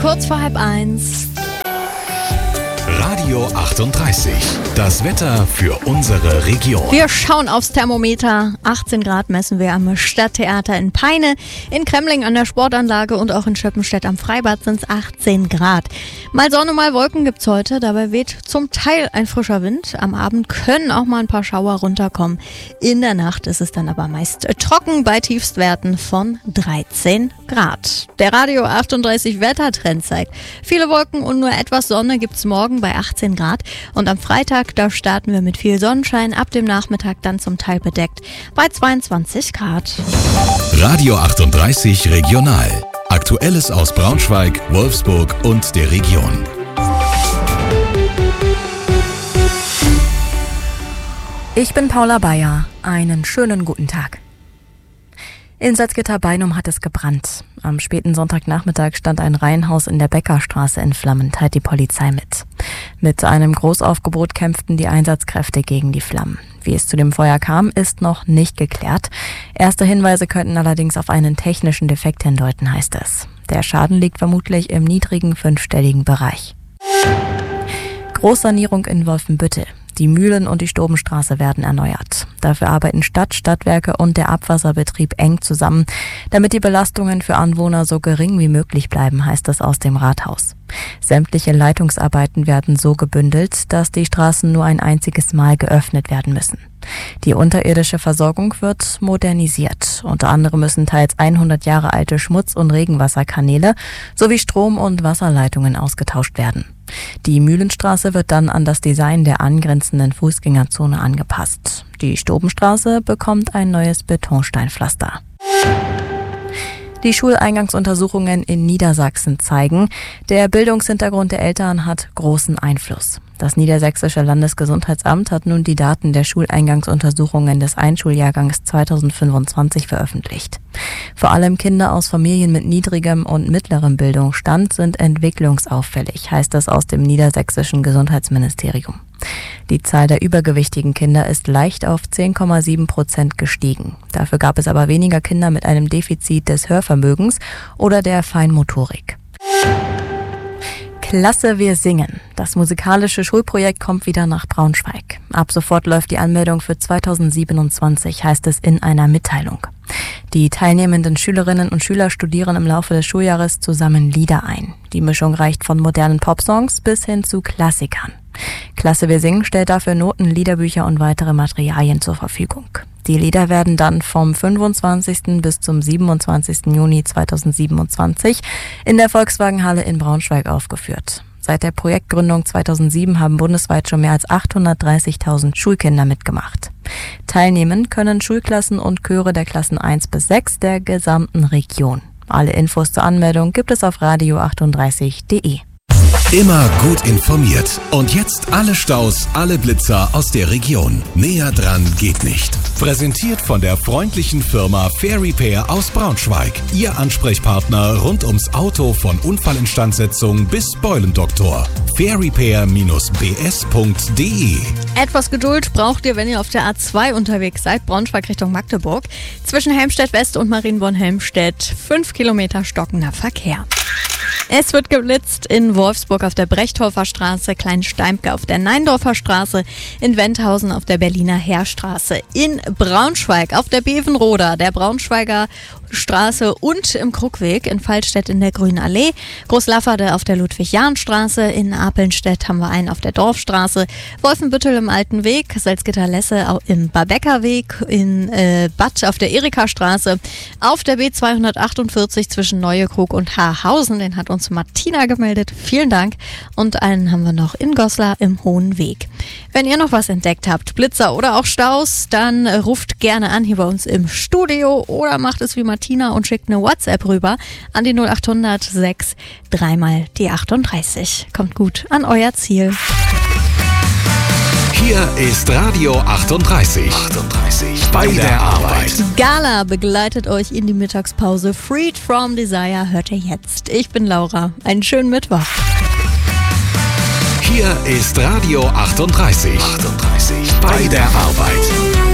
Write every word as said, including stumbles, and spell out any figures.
kurz vor halb eins. Radio achtunddreißig. Das Wetter für unsere Region. Wir schauen aufs Thermometer. achtzehn Grad messen wir am Stadttheater in Peine. In Kremling an der Sportanlage und auch in Schöppenstedt am Freibad sind es achtzehn Grad. Mal Sonne, mal Wolken gibt's heute. Dabei weht zum Teil ein frischer Wind. Am Abend können auch mal ein paar Schauer runterkommen. In der Nacht ist es dann aber meist trocken bei Tiefstwerten von dreizehn Grad. Der Radio achtunddreißig Wettertrend zeigt: viele Wolken und nur etwas Sonne gibt's morgen bei achtzehn Grad. Und am Freitag, da starten wir mit viel Sonnenschein, ab dem Nachmittag dann zum Teil bedeckt bei zweiundzwanzig Grad. Radio achtunddreißig Regional. Aktuelles aus Braunschweig, Wolfsburg und der Region. Ich bin Paula Bayer. Einen schönen guten Tag. In Salzgitter-Beinum hat es gebrannt. Am späten Sonntagnachmittag stand ein Reihenhaus in der Bäckerstraße in Flammen, teilt die Polizei mit. Mit einem Großaufgebot kämpften die Einsatzkräfte gegen die Flammen. Wie es zu dem Feuer kam, ist noch nicht geklärt. Erste Hinweise könnten allerdings auf einen technischen Defekt hindeuten, heißt es. Der Schaden liegt vermutlich im niedrigen fünfstelligen Bereich. Großsanierung in Wolfenbüttel. Die Mühlen- und die Stobenstraße werden erneuert. Dafür arbeiten Stadt, Stadtwerke und der Abwasserbetrieb eng zusammen, damit die Belastungen für Anwohner so gering wie möglich bleiben, heißt es aus dem Rathaus. Sämtliche Leitungsarbeiten werden so gebündelt, dass die Straßen nur ein einziges Mal geöffnet werden müssen. Die unterirdische Versorgung wird modernisiert. Unter anderem müssen teils hundert Jahre alte Schmutz- und Regenwasserkanäle sowie Strom- und Wasserleitungen ausgetauscht werden. Die Mühlenstraße wird dann an das Design der angrenzenden Fußgängerzone angepasst. Die Stobenstraße bekommt ein neues Betonsteinpflaster. Die Schuleingangsuntersuchungen in Niedersachsen zeigen, der Bildungshintergrund der Eltern hat großen Einfluss. Das Niedersächsische Landesgesundheitsamt hat nun die Daten der Schuleingangsuntersuchungen des Einschuljahrgangs zweitausendfünfundzwanzig veröffentlicht. Vor allem Kinder aus Familien mit niedrigem und mittlerem Bildungsstand sind entwicklungsauffällig, heißt es aus dem niedersächsischen Gesundheitsministerium. Die Zahl der übergewichtigen Kinder ist leicht auf zehn Komma sieben Prozent gestiegen. Dafür gab es aber weniger Kinder mit einem Defizit des Hörvermögens oder der Feinmotorik. Klasse, wir singen. Das musikalische Schulprojekt kommt wieder nach Braunschweig. Ab sofort läuft die Anmeldung für zweitausendsiebenundzwanzig, heißt es in einer Mitteilung. Die teilnehmenden Schülerinnen und Schüler studieren im Laufe des Schuljahres zusammen Lieder ein. Die Mischung reicht von modernen Popsongs bis hin zu Klassikern. Klasse, wir singen stellt dafür Noten, Liederbücher und weitere Materialien zur Verfügung. Die Lieder werden dann vom fünfundzwanzigsten bis zum siebenundzwanzigsten Juni zweitausendsiebenundzwanzig in der Volkswagenhalle in Braunschweig aufgeführt. Seit der Projektgründung zweitausendsieben haben bundesweit schon mehr als achthundertdreißigtausend Schulkinder mitgemacht. Teilnehmen können Schulklassen und Chöre der Klassen eins bis sechs der gesamten Region. Alle Infos zur Anmeldung gibt es auf radio achtunddreißig punkt de. Immer gut informiert. Und jetzt alle Staus, alle Blitzer aus der Region. Näher dran geht nicht. Präsentiert von der freundlichen Firma Fair Repair aus Braunschweig. Ihr Ansprechpartner rund ums Auto von Unfallinstandsetzung bis Beulendoktor. fair repair dash b s punkt de. Etwas Geduld braucht ihr, wenn ihr auf der A zwei unterwegs seid, Braunschweig Richtung Magdeburg. Zwischen Helmstedt West und Marienborn-Helmstedt fünf Kilometer stockender Verkehr. Es wird geblitzt in Wolfsburg auf der Brechthofer Straße, Kleinsteimke auf der Neindorfer Straße, in Wendhausen auf der Berliner Heerstraße, in Braunschweig auf der Bevenroder, der Braunschweiger Straße und im Krugweg, in Fallstedt in der Grünen Allee, Großlafferde auf der Ludwig-Jahn-Straße, in Apelnstedt haben wir einen auf der Dorfstraße, Wolfenbüttel im Alten Weg, Salzgitter-Lesse im Babeckerweg, in äh, Bad auf der Erika-Straße, auf der B zweihundertachtundvierzig zwischen Neuekrug und Haarhausen, den hat uns Martina gemeldet, vielen Dank, und einen haben wir noch in Goslar im Hohen Weg. Wenn ihr noch was entdeckt habt, Blitzer oder auch Staus, dann äh, ruft gerne an hier bei uns im Studio oder macht es wie Martina und schickt eine WhatsApp rüber an die null achthundert sechs dreimal die achtunddreißig. Kommt gut an euer Ziel. Hier ist Radio achtunddreißig. achtunddreißig bei der Arbeit. Gala begleitet euch in die Mittagspause. Freed from Desire hört ihr jetzt. Ich bin Laura. Einen schönen Mittwoch. Hier ist Radio achtunddreißig. achtunddreißig bei der Arbeit.